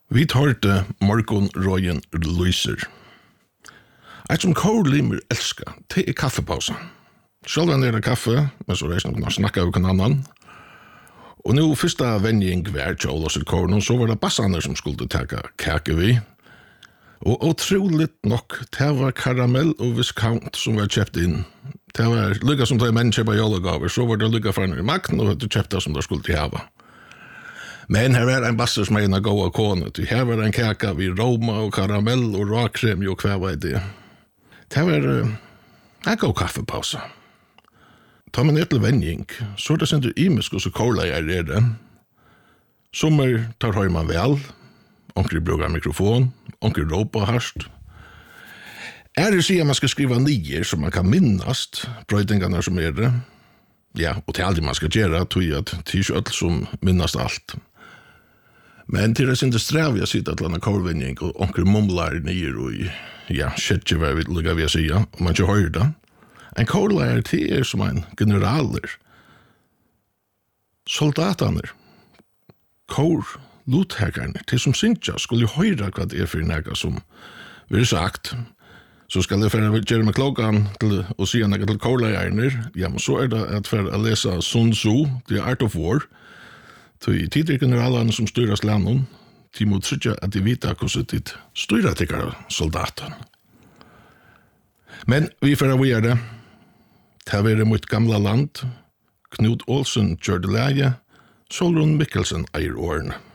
Vi hørte morgonrøyen lyser. Et som kårlimer elsker, det kaffepausa. Selv det kaffe, men så reisende kunne snakke av en annan. Og nå første vending var til Ålås Kåren, så var det bassene som skulle ta kake vi. Og utroligt nok, det var karamell og viscount som var kjøpt inn. Det var lykka som det menn kjøper jollegaver, så var det lykka for en makten, og det kjøpte som det skulle hava. Men her var en basser som en goda kone, her var en kaka vid roma og karamell og råkrem og hva var det. Det var en god kaffepausa. Tar man ned til vending, så det sender imisk og så kola jeg det. Sommer tar høy man vel, onker bruker mikrofon, onker råpa harst. Det sier man skal skriva nier som man kan minnast, brøydingarna som det. Ja, og til aldrig man skal gjøre, tog at det ikke alt som minnast alt. Men til det synes stræv jeg sitter til denne kårvending og onker mumlar nier og ja, shit, hva vi lukka vi å si, om man ikke hører det. En kårlærer til som en generaler. Soldater, kår, luthägarna, til som synsja, skulle jo høyre hva det for nega som vi har sagt. Så skal jeg for gjøre med klokkan til å si nega til kårlærerne, ja, men så det at for å lese Sun Tzu, The Art of War, til tidligere generalene som styrer landet, de må trodde at de vet hvordan de styrer til soldaten. Men vi får å gjøre det. Det var mot gamla land. Knut Olsen gjør det leie. Solrun Mikkelsen eier årene.